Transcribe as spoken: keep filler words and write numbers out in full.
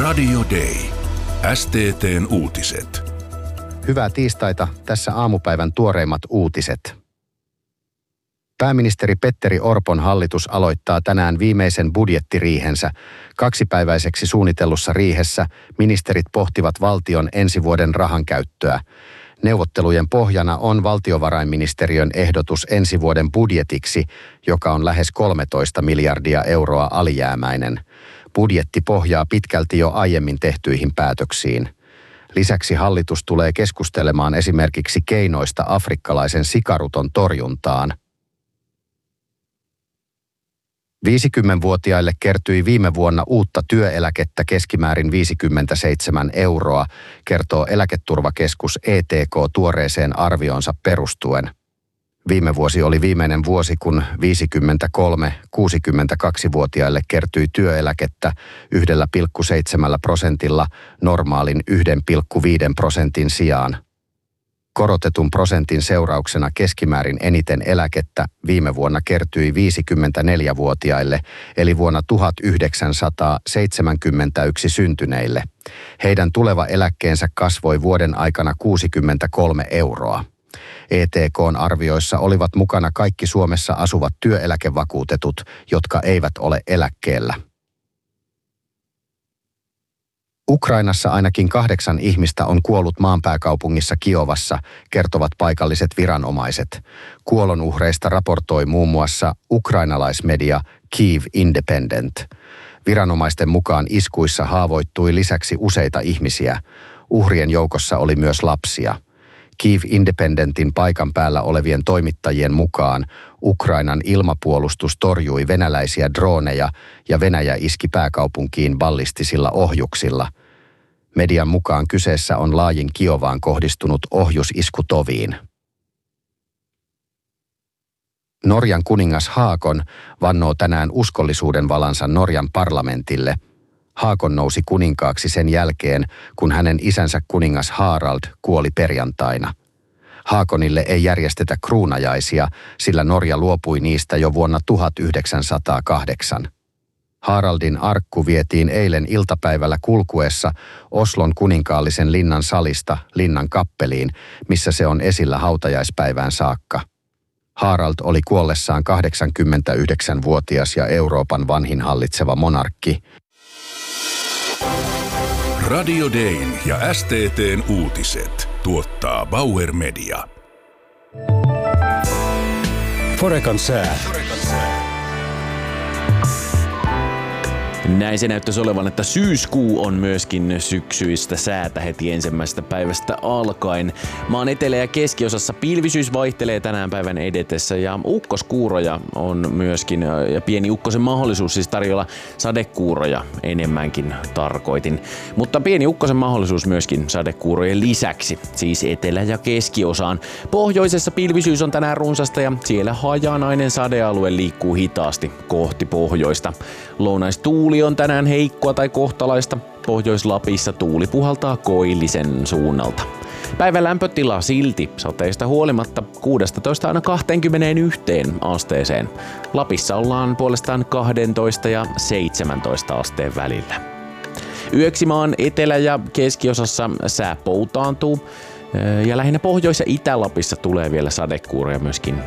Radio Day. S T T:n uutiset. Hyvää tiistaita, tässä aamupäivän tuoreimmat uutiset. Pääministeri Petteri Orpon hallitus aloittaa tänään viimeisen budjettiriihensä. Kaksipäiväiseksi suunnitellussa riihessä ministerit pohtivat valtion ensi vuoden rahankäyttöä. Neuvottelujen pohjana on valtiovarainministeriön ehdotus ensi vuoden budjetiksi, joka on lähes kolmetoista miljardia euroa alijäämäinen. Budjetti pohjaa pitkälti jo aiemmin tehtyihin päätöksiin. Lisäksi hallitus tulee keskustelemaan esimerkiksi keinoista afrikkalaisen sikaruton torjuntaan. viisikymmentävuotiaille kertyi viime vuonna uutta työeläkettä keskimäärin viisikymmentäseitsemän euroa, kertoo Eläketurvakeskus E T K tuoreeseen arvioonsa perustuen. Viime vuosi oli viimeinen vuosi, kun viisikymmentäkolme-kuusikymmentäkaksivuotiaille kertyi työeläkettä yksi pilkku seitsemän prosentilla normaalin yksi pilkku viisi prosentin sijaan. Korotetun prosentin seurauksena keskimäärin eniten eläkettä viime vuonna kertyi viisikymmentäneljävuotiaille, eli vuonna tuhatyhdeksänsataaseitsemänkymmentäyksi syntyneille. Heidän tuleva eläkkeensä kasvoi vuoden aikana kuusikymmentäkolme euroa. E T K:n arvioissa olivat mukana kaikki Suomessa asuvat työeläkevakuutetut, jotka eivät ole eläkkeellä. Ukrainassa ainakin kahdeksan ihmistä on kuollut maanpääkaupungissa Kiovassa, kertovat paikalliset viranomaiset. Kuolonuhreista raportoi muun muassa ukrainalaismedia Kyiv Independent. Viranomaisten mukaan iskuissa haavoittui lisäksi useita ihmisiä. Uhrien joukossa oli myös lapsia. Kyiv Independentin paikan päällä olevien toimittajien mukaan Ukrainan ilmapuolustus torjui venäläisiä drooneja ja Venäjä iski pääkaupunkiin ballistisilla ohjuksilla. Median mukaan kyseessä on laajin Kiovaan kohdistunut ohjusisku toviin. Norjan kuningas Haakon vannoo tänään uskollisuuden valansa Norjan parlamentille. Haakon nousi kuninkaaksi sen jälkeen, kun hänen isänsä kuningas Harald kuoli perjantaina. Haakonille ei järjestetä kruunajaisia, sillä Norja luopui niistä jo vuonna tuhatyhdeksänsataakahdeksan. Haraldin arkku vietiin eilen iltapäivällä kulkuessa Oslon kuninkaallisen linnan salista linnan kappeliin, missä se on esillä hautajaispäivään saakka. Harald oli kuollessaan kahdeksankymmentäyhdeksänvuotias ja Euroopan vanhin hallitseva monarkki. Radio Dayn ja S T T:n uutiset tuottaa Bauer Media. Forecan sää. Näin se näyttäisi olevan, että syyskuu on myöskin syksyistä säätä heti ensimmäisestä päivästä alkaen. Maan etelä- ja keskiosassa pilvisyys vaihtelee tänään päivän edetessä ja ukkoskuuroja on myöskin, ja pieni ukkosen mahdollisuus siis tarjolla sadekuuroja enemmänkin tarkoitin. Mutta pieni ukkosen mahdollisuus myöskin sadekuurojen lisäksi, siis etelä- ja keskiosaan. Pohjoisessa pilvisyys on tänään runsasta ja siellä hajanainen sadealue liikkuu hitaasti kohti pohjoista. Lounaistuuli on tänään heikkoa tai kohtalaista. Pohjois-Lapissa tuuli puhaltaa koillisen suunnalta. Päivän lämpötila silti sateista huolimatta kuusitoista aina kaksikymmentäyksi asteeseen. Lapissa ollaan puolestaan kaksitoista ja seitsemäntoista asteen välillä. Yöksi maan etelä- ja keskiosassa sää poutaantuu. Ja lähinnä Pohjois- ja Itä-Lapissa tulee vielä sadekuuroja myöskin